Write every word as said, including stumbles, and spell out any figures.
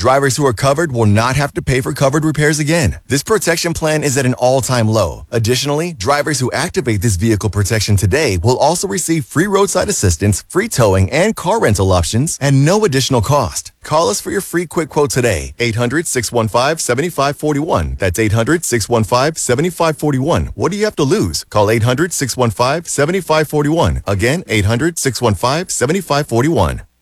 Drivers who are covered will not have to pay for covered repairs again. This protection plan is at an all-time low. Additionally, drivers who activate this vehicle protection today will also receive free roadside assistance, free towing, and car rental options, and no additional cost. Call us for your free quick quote today. eight hundred, six one five, seven five four one. That's eight hundred, six one five, seven five four one. What do you have to lose? Call eight hundred, six one five, seven five four one. Again, eight hundred, six one five, seven five four one.